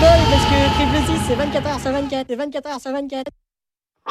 bol parce que triple 6 c'est 24 heures sur 24 et 24 heures sur 24.